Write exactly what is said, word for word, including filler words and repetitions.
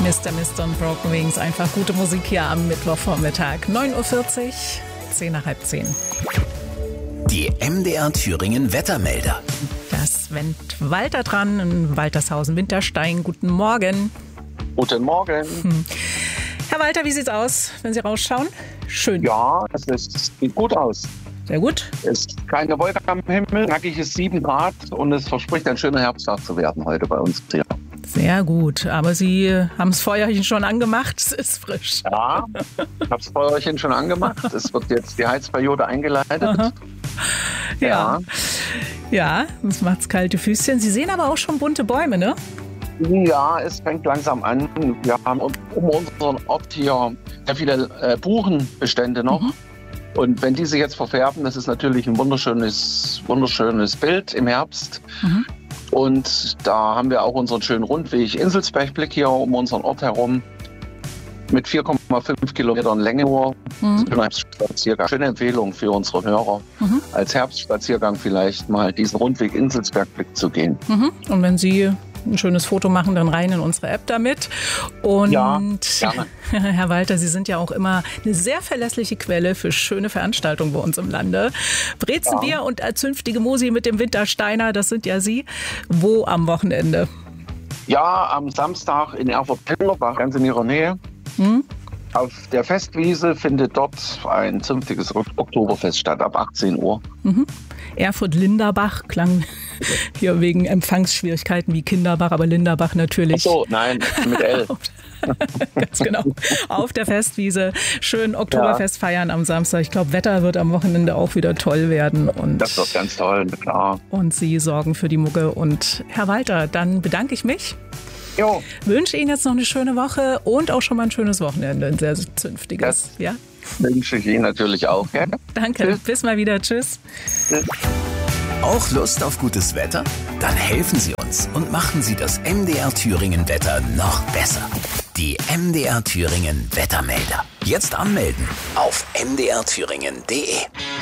Mister Mister und Broken Wings. Einfach gute Musik hier am Mittwochvormittag. neun Uhr vierzig, zehn nach halb zehn. Die M D R Thüringen Wettermelder. Das wendet Walter dran in Waltershausen-Winterstein. Guten Morgen. Guten Morgen. Hm. Herr Walter, wie sieht's aus, wenn Sie rausschauen? Schön. Ja, es ist, sieht gut aus. Sehr gut. Es ist keine Wolke am Himmel, knackiges sieben Grad und es verspricht ein schöner Herbsttag zu werden heute bei uns hier. Sehr gut, aber Sie haben das Feuerchen schon angemacht, es ist frisch. Ja, ich habe das Feuerchen schon angemacht. Es wird jetzt die Heizperiode eingeleitet. Aha. Ja. Ja. Ja, das macht's kalte Füßchen. Sie sehen aber auch schon bunte Bäume, ne? Ja, es fängt langsam an. Wir haben um unseren Ort hier sehr viele äh, Buchenbestände noch. Mhm. Und wenn diese jetzt verfärben, das ist natürlich ein wunderschönes, wunderschönes Bild im Herbst. Mhm. Und da haben wir auch unseren schönen Rundweg Inselsbergblick hier um unseren Ort herum mit vier Komma fünf Kilometern Länge nur. Mhm. Herbstspaziergang. Schöne Empfehlung für unsere Hörer, mhm. als Herbstspaziergang vielleicht mal diesen Rundweg Inselsbergblick zu gehen. Mhm. Und wenn Sie ein schönes Foto machen, dann rein in unsere App damit. Und ja, gerne. Herr Walter, Sie sind ja auch immer eine sehr verlässliche Quelle für schöne Veranstaltungen bei uns im Lande. Brezenbier ja. und zünftige Musi mit dem Wintersteiner, das sind ja Sie. Wo am Wochenende? Ja, am Samstag in Erfurt-Hellerbach, ganz in Ihrer Nähe. Hm? Auf der Festwiese findet dort ein zünftiges Oktoberfest statt, ab achtzehn Uhr. Mhm. Erfurt-Linderbach klang hier wegen Empfangsschwierigkeiten wie Kinderbach, aber Linderbach natürlich. Ach so, nein, mit L. Ganz genau. Auf der Festwiese. Schön Oktoberfest ja. feiern am Samstag. Ich glaube, Wetter wird am Wochenende auch wieder toll werden. Und das wird ganz toll, klar. Und Sie sorgen für die Mucke. Und Herr Walter, dann bedanke ich mich. Jo. Wünsche Ihnen jetzt noch eine schöne Woche und auch schon mal ein schönes Wochenende. Ein sehr zünftiges. Das ja? wünsche ich Ihnen natürlich auch. Ja? Danke. Tschüss. Bis mal wieder. Tschüss. Tschüss. Auch Lust auf gutes Wetter? Dann helfen Sie uns und machen Sie das M D R Thüringen Wetter noch besser. Die M D R Thüringen Wettermelder. Jetzt anmelden auf m d r thüringen punkt d e.